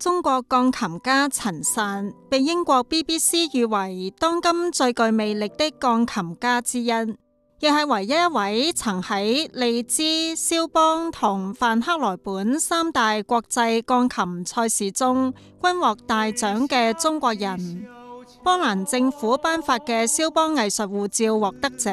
中國鋼琴家陳散，被英國 BBC 譽為當今最具魅力的鋼琴家之一，亦係唯一一位曾喺利茲、肖邦同范克萊本三大國際鋼琴賽事中均獲大獎嘅中國人。波蘭政府頒發嘅肖邦藝術護照獲得者